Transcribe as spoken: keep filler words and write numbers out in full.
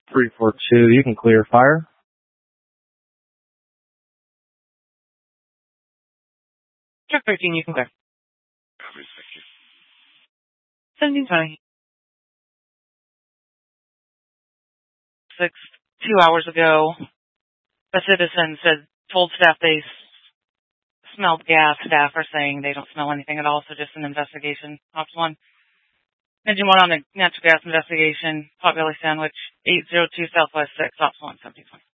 three four two, you can clear fire. Truck thirteen, you can clear. Copy, thank you. seventeen twenty. Six, two hours ago, a citizen said, told staff they s- smelled gas. Staff are saying they don't smell anything at all, so just an investigation. Ops one. Engine one on the natural gas investigation. Potbelly sandwich, eight zero two Southwest six, Ops one, seventeen twenty.